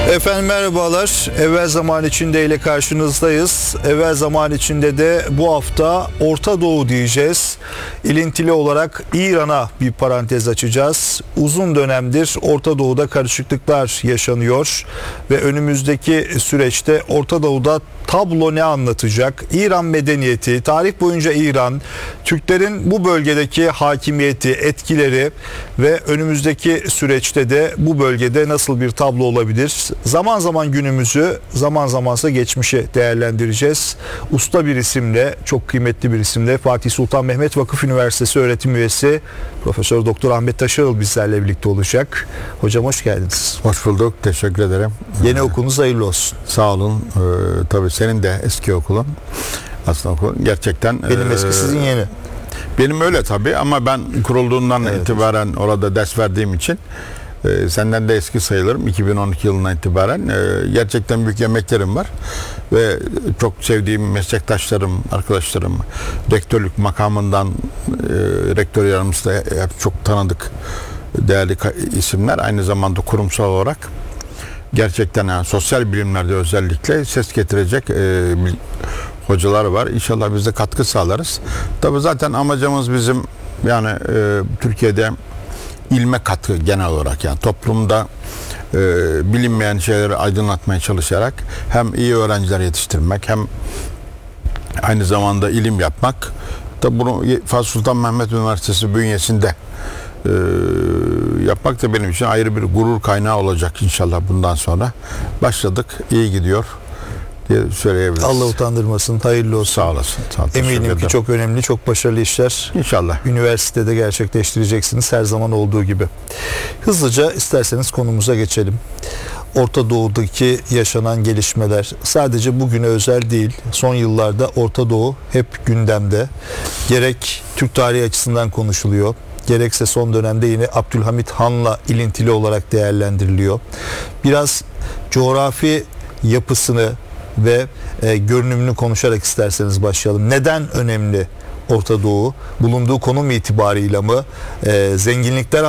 Efendim merhabalar. Evvel Zaman içinde ile karşınızdayız. Evvel Zaman içinde de bu hafta Orta Doğu diyeceğiz. İlintili olarak İran'a bir parantez açacağız. Uzun dönemdir Orta Doğu'da karışıklıklar yaşanıyor ve önümüzdeki süreçte Orta Doğu'da tablo ne anlatacak? İran medeniyeti, tarih boyunca İran, Türklerin bu bölgedeki hakimiyeti, etkileri ve önümüzdeki süreçte de bu bölgede nasıl bir tablo olabilir? Zaman zaman günümüzü, zaman zamansa geçmişi değerlendireceğiz. Usta bir isimle, çok kıymetli bir isimle Fatih Sultan Mehmet Vakıf Üniversitesi öğretim üyesi Profesör Doktor Ahmet Taşarıl bizlerle birlikte olacak. Hocam hoş geldiniz. Hoş bulduk. Teşekkür ederim. Yeni okulunuz hayırlı olsun. Sağ olun. Tabii senin de eski okulun. Aslında okulun gerçekten. Benim eski, sizin yeni. Benim öyle tabii ama ben kurulduğundan itibaren orada ders verdiğim için senden de eski sayılırım. 2012 yılından itibaren gerçekten büyük emeklerim var ve çok sevdiğim meslektaşlarım, arkadaşlarım, rektörlük makamından rektör yardımcısı da hep çok tanıdık değerli isimler. Aynı zamanda kurumsal olarak gerçekten yani sosyal bilimlerde özellikle ses getirecek hocalar var. İnşallah biz de katkı sağlarız. Tabii zaten amacımız bizim yani Türkiye'de ilme katkı genel olarak, yani toplumda bilinmeyen şeyleri aydınlatmaya çalışarak hem iyi öğrenciler yetiştirmek hem aynı zamanda ilim yapmak. Tabii bunu Fatih Sultan Mehmet Üniversitesi bünyesinde yapmak da benim için ayrı bir gurur kaynağı olacak inşallah bundan sonra. Başladık, iyi gidiyor diye söyleyebiliriz. Allah utandırmasın, hayırlı olsun. Sağ olasın. Eminim ki çok önemli, çok başarılı işler İnşallah üniversitede gerçekleştireceksiniz her zaman olduğu gibi. Hızlıca isterseniz konumuza geçelim. Orta Doğu'daki yaşanan gelişmeler sadece bugüne özel değil. Son yıllarda Orta Doğu hep gündemde. Gerek Türk tarihi açısından konuşuluyor, gerekse son dönemde yine Abdülhamit Han'la ilintili olarak değerlendiriliyor. Biraz coğrafi yapısını ve görünümünü konuşarak isterseniz başlayalım. Neden önemli Orta Doğu? Bulunduğu konum itibarıyla mı? Zenginlikler